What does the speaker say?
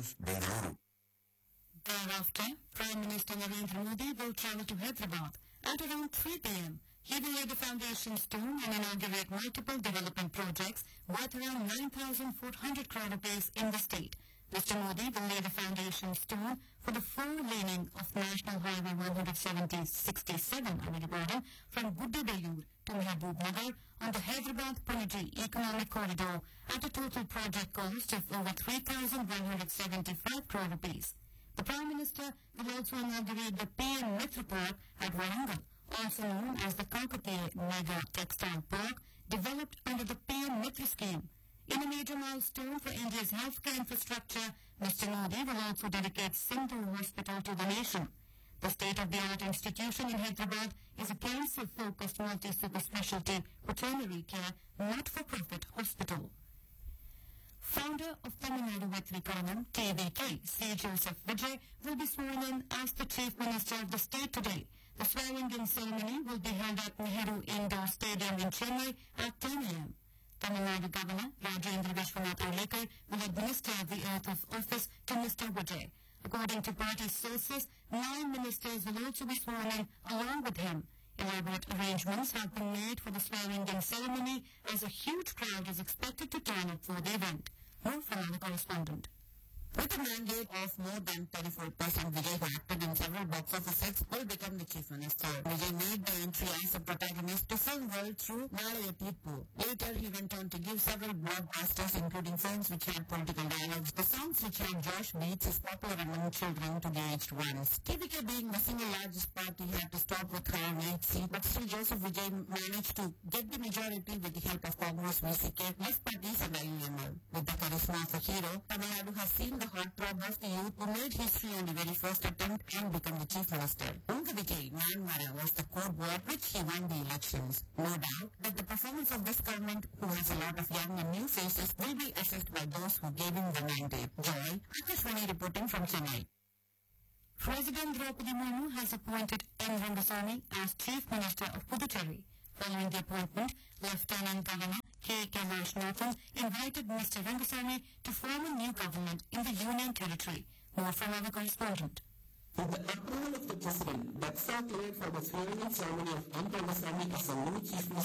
News, Bengaluru. Thereafter, Prime Minister Narendra Modi will travel to Hyderabad at around 3 p.m. He will lay the foundation stone and inaugurate multiple development projects worth around 9,400 crore rupees in the state. Mr. Modi will lay the foundation stone for the four-laning of National Highway 167 from Guddebellur to Mahbubnagar on the Hyderabad-Panaji Economic Corridor at a total project cost of over 3,175 crore rupees. The Prime Minister will also inaugurate the PM Metro Park at Warangal, also known as the Kakatiya Mega Textile Park, developed under the PM Metro scheme. In a major milestone for India's healthcare infrastructure, Mr. Modi will also dedicate Sindhu Hospital to the nation. The state-of-the-art institution in Hyderabad is a cancer-focused multi-super-specialty veterinary care, not-for-profit hospital. Founder of Tamil Nadu Vetrikalam, TVK, C. Joseph Vijay, will be sworn in as the Chief Minister of the state today. The swearing-in ceremony will be held at Nehru Indoor Stadium in Chennai at 10 a.m. Tamil Nadu Governor Rajendra Vishwanath Arlekar will administer the oath of office to Mr. Vijay. According to party sources, 9 ministers will also be sworn in along with him. Elaborate arrangements have been made for the swearing-in ceremony as a huge crowd is expected to turn up for the event. More from our correspondent. With a mandate of more than 34%, Vijay, who acted in several box office hits, will become the Chief Minister. Vijay made the entry as a protagonist to film well through Nalaya Teepu. Later, he went on to give several blockbusters, including films which had political dialogues. The songs which had Josh beats is popular among children to the aged ones. TVK, being the single largest party, had to stop with her 8th seat, but still Joseph Vijay managed to get the majority with the help of Congress, VCK, left parties and IUML. With the charisma of a hero, Tamil Nadu has seen the heartthrob of the youth who made history on the very first attempt and become the Chief Minister. Unga Vijay, Manmara, was the code word which he won the elections. No doubt that the performance of this government, who has a lot of young and new faces, will be assessed by those who gave him the mandate. Joy, Akashvani reporting from Chennai. President Draupadi Murmu has appointed N. Rangasamy as Chief Minister of Puducherry. Following the appointment, Lieutenant Governor K. Kailash Nathan invited Mr. Rangasamy to form a new government in the Union Territory. More from our correspondent. With the approval of the President, the cleared for the swearing-in ceremony of N. Rangasamy as a new Chief Minister